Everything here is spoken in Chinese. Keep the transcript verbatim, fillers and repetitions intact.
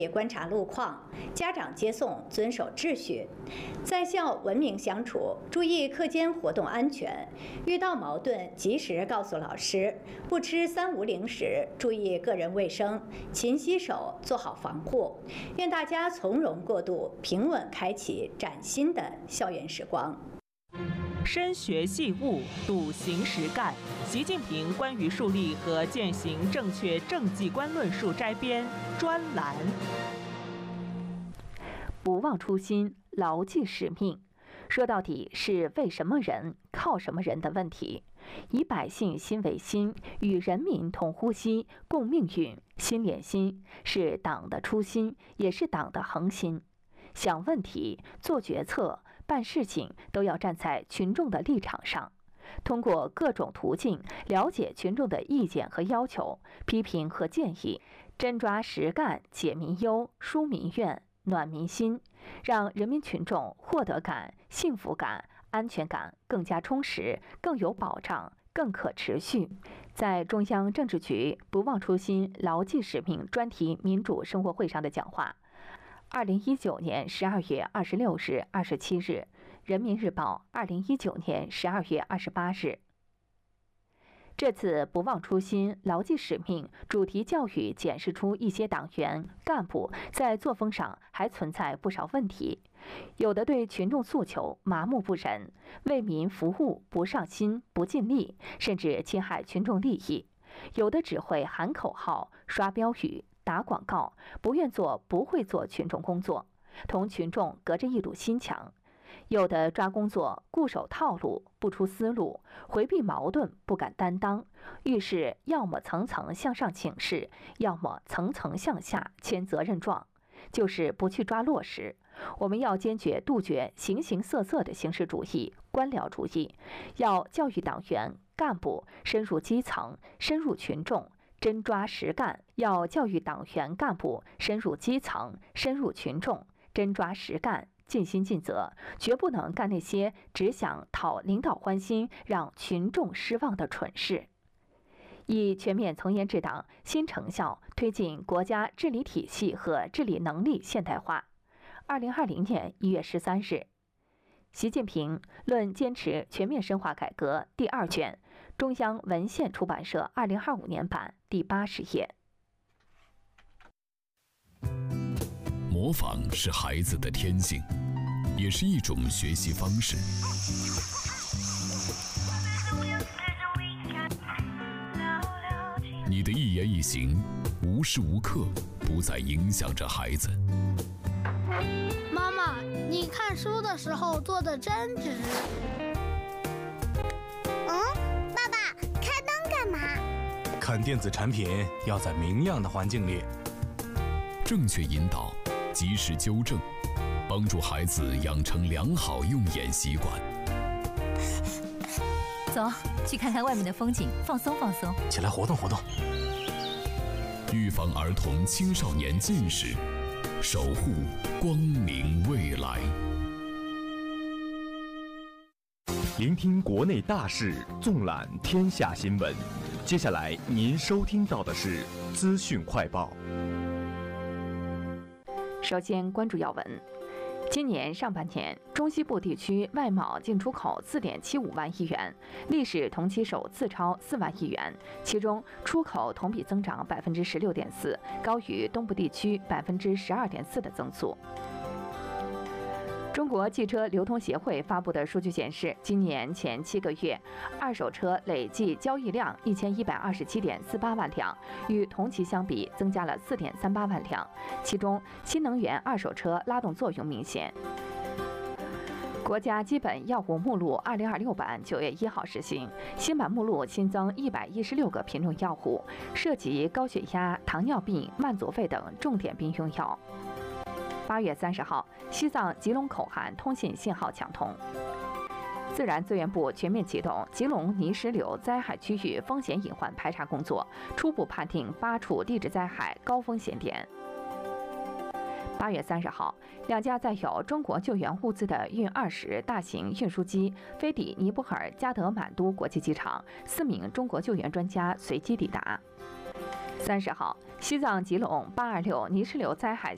观察路况，家长接送遵守秩序，在校文明相处，注意课间活动安全。遇到矛盾及时告诉老师，不吃三无零食，注意个人卫生，勤洗手，做好防护。愿大家从容过渡，平稳开启崭新的校园时光。 深学细悟，笃行实干。习近平关于树立和践行正确政绩观论述摘编专栏。 不忘初心，牢记使命，说到底是为什么人、靠什么人的问题。以百姓心为心，与人民同呼吸、共命运，心连心，是党的初心，也是党的恒心。想问题、做决策、办事情，都要站在群众的立场上，通过各种途径了解群众的意见和要求、批评和建议，真抓实干，解民忧、舒民怨、暖民心，让人民群众获得感、幸福感、安全感更加充实、更有保障、更可持续。在中央政治局“不忘初心，牢记使命”专题民主生活会上的讲话，二零一九年十二月二十六日、二十七日，人民日报二零一九年十二月二十八日。这次不忘初心、牢记使命主题教育检视出一些党员干部在作风上还存在不少问题，有的对群众诉求麻木不仁，为民服务不上心、不尽力，甚至侵害群众利益；有的只会喊口号、刷标语、打广告，不愿做、不会做群众工作，同群众隔着一堵心墙。有的抓工作固守套路，不出思路，回避矛盾，不敢担当，遇事要么层层向上请示，要么层层向下签责任状，就是不去抓落实。我们要坚决杜绝形形色色的形式主义、官僚主义，要教育党员干部深入基层、深入群众，真抓实干。要教育党员干部深入基层、深入群众，真抓实干，尽心尽责，绝不能干那些只想讨领导欢心、让群众失望的蠢事。以全面从严治党新成效推进国家治理体系和治理能力现代化。二零二零年一月十三日，习近平论坚持全面深化改革第二卷，中央文献出版社二零二五年版第八十页。 模仿是孩子的天性，也是一种学习方式。你的一言一行，无时无刻不在影响着孩子。 妈妈，你看书的时候坐得真直。 嗯，爸爸，开灯干嘛？ 看电子产品要在明亮的环境里。 正确引导，及时纠正，帮助孩子养成良好用眼习惯。 走，去看看外面的风景，放松放松。 起来活动活动。 预防儿童青少年近视，守护光明未来。 聆听国内大事，纵览天下新闻。接下来您收听到的是资讯快报。 首先关注要闻。今年上半年，中西部地区外贸进出口四点七五万亿元，历史同期首次超四万亿元。其中，出口同比增长百分之十六点四，高于东部地区百分之十二点四的增速。中国汽车流通协会发布的数据显示，今年前七个月，二手车累计交易量一千一百二十七点四八万辆，与同期相比增加了四点三八万辆。其中，新能源二手车拉动作用明显。国家基本药物目录二零二六版九月一号实行，新版目录新增一百一十六个品种药物，涉及高血压、糖尿病、慢阻肺等重点病用药。八月三十号，西藏吉隆口岸通信信号抢通。自然资源部全面启动吉隆泥石流灾害区域风险隐患排查工作，初步判定八处地质灾害高风险点。八月三十号，两架载有中国救援物资的运二十大型运输机飞抵尼泊尔加德满都国际机场，四名中国救援专家随机抵达。三十号，西藏吉隆八二六泥石流灾害